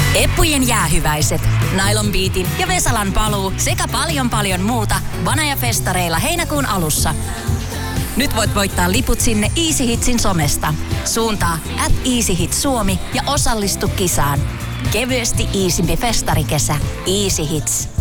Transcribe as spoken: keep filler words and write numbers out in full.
Eppujen jäähyväiset, Nylon Beatin ja Vesalan paluu sekä paljon paljon muuta Vanaja-festareilla heinäkuun alussa. Nyt voit voittaa liput sinne Easy Hitsin somesta. Suuntaa at Easy Hits Suomi ja osallistu kisaan. Kevyesti iisimpi festarikesä. Easy Hits.